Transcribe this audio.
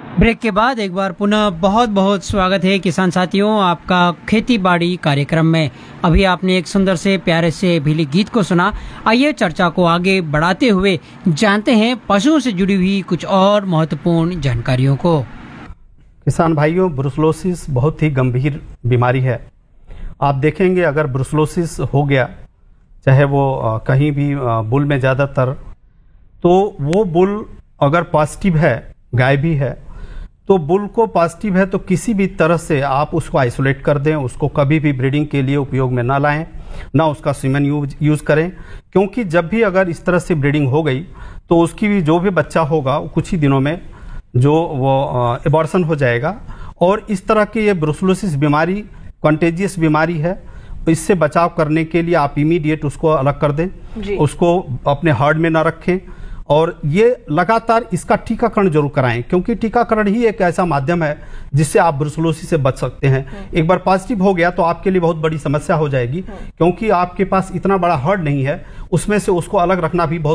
Break के बाद एक बार पुनः बहुत बहुत स्वागत है किसान साथियों, आपका खेती बाड़ी कार्यक्रम में। अभी आपने एक सुंदर से प्यारे से भीली गीत को सुना। आइए चर्चा को आगे बढ़ाते हुए जानते हैं पशुओं से जुड़ी हुई कुछ और महत्वपूर्ण जानकारियों को। किसान भाइयों, ब्रुसलोसिस बहुत ही गंभीर बीमारी है। आप देखेंगे अगर ब्रुसलोसिस हो गया, चाहे वो कहीं भी बुल में ज़्यादातर, तो वो बुल अगर पॉजिटिव है, गाय भी है, तो बुल को पॉजिटिव है तो किसी भी तरह से आप उसको आइसोलेट कर दें, उसको कभी भी ब्रीडिंग के लिए उपयोग में ना लाएं, ना उसका सीमेन यूज करें, क्योंकि जब भी अगर इस तरह से ब्रीडिंग हो गई तो उसकी भी जो भी बच्चा होगा कुछ ही दिनों में जो वो एबॉर्शन हो जाएगा। और इस तरह की ये ब्रुसलोसिस बीमारी कंटेजियस बीमारी है। इससे बचाव करने के लिए आप इमीडिएट उसको अलग कर दें, उसको अपने हर्ड में ना रखें और ये लगातार इसका टीकाकरण जरूर कराएं, क्योंकि टीकाकरण ही एक ऐसा माध्यम है जिससे आप ब्रुसलोसिस से बच सकते हैं। एक बार पॉजिटिव हो गया तो आपके लिए बहुत बड़ी समस्या हो जाएगी, क्योंकि आपके पास इतना बड़ा हर्ड नहीं है, उसमें से उसको अलग रखना भी बहुत